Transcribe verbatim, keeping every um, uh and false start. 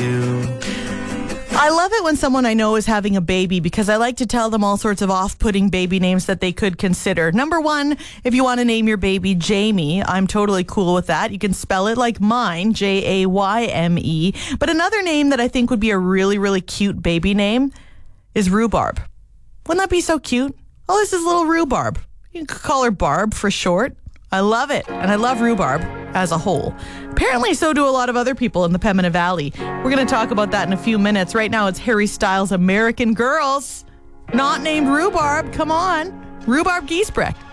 do. I love it when someone I know is having a baby because I like to tell them all sorts of off-putting baby names that they could consider. Number one, if you want to name your baby Jamie, I'm totally cool with that. You can spell it like mine, J A Y M E. But another name that I think would be a really, really cute baby name is Rhubarb. Wouldn't that be so cute? Oh, this is little Rhubarb. You can call her Barb for short. I love it. And I love rhubarb as a whole. Apparently, so do a lot of other people in the Pembina Valley. We're going to talk about that in a few minutes. Right now, it's Harry Styles' American Girls. Not named Rhubarb. Come on. Rhubarb Giesbrecht.